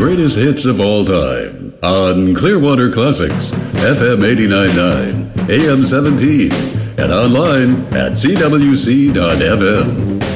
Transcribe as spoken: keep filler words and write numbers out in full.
greatest hits of all time on Clearwater Classics, F M eighty-nine point nine, A M seventeen, and online at C W C dot F M.